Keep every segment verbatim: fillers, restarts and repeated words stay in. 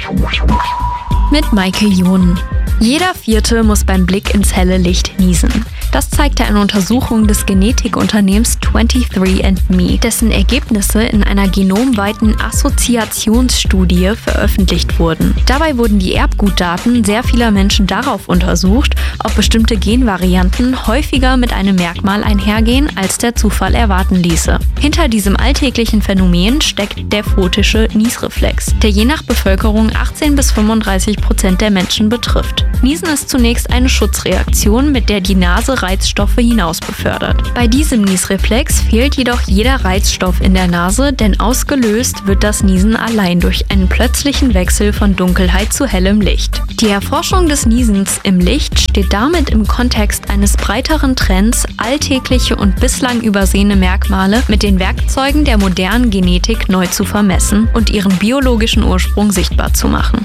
Mit Maike John. Jeder Vierte muss beim Blick ins helle Licht niesen. Das zeigte eine Untersuchung des Genetikunternehmens twenty-three and me, dessen Ergebnisse in einer genomweiten Assoziationsstudie veröffentlicht wurden. Dabei wurden die Erbgutdaten sehr vieler Menschen darauf untersucht, ob bestimmte Genvarianten häufiger mit einem Merkmal einhergehen, als der Zufall erwarten ließe. Hinter diesem alltäglichen Phänomen steckt der photische Niesreflex, der je nach Bevölkerung achtzehn bis fünfunddreißig Prozent der Menschen betrifft. Niesen ist zunächst eine Schutzreaktion, mit der die Nase Reizstoffe hinaus befördert. Bei diesem Niesreflex fehlt jedoch jeder Reizstoff in der Nase, denn ausgelöst wird das Niesen allein durch einen plötzlichen Wechsel von Dunkelheit zu hellem Licht. Die Erforschung des Niesens im Licht steht damit im Kontext eines breiteren Trends, alltägliche und bislang übersehene Merkmale mit den Werkzeugen der modernen Genetik neu zu vermessen und ihren biologischen Ursprung sichtbar zu machen.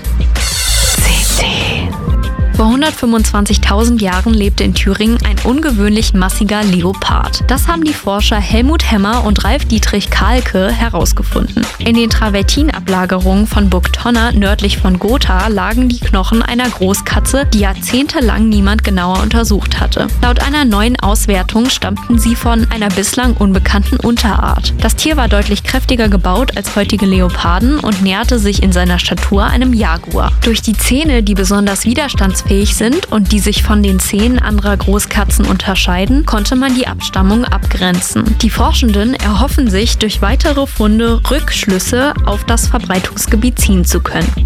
Vor hundertfünfundzwanzigtausend Jahren lebte in Thüringen ein ungewöhnlich massiger Leopard. Das haben die Forscher Helmut Hemmer und Ralf Dietrich Kahlke herausgefunden. In den Travertinablagerungen von Burg Tonner nördlich von Gotha lagen die Knochen einer Großkatze, die jahrzehntelang niemand genauer untersucht hatte. Laut einer neuen Auswertung stammten sie von einer bislang unbekannten Unterart. Das Tier war deutlich kräftiger gebaut als heutige Leoparden und näherte sich in seiner Statur einem Jaguar. Durch die Zähne, die besonders widerstandsfähig sind und die sich von den Zähnen anderer Großkatzen unterscheiden, konnte man die Abstammung abgrenzen. Die Forschenden erhoffen sich, durch weitere Funde Rückschlüsse auf das Verbreitungsgebiet ziehen zu können.